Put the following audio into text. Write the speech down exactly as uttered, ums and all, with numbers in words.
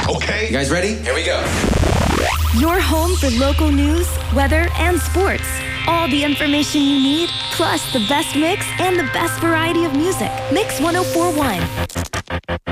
Okay. You guys ready? Here we go. Your home for local news, weather, and sports. All the information you need, plus the best mix and the best variety of music. Mix one oh four point one.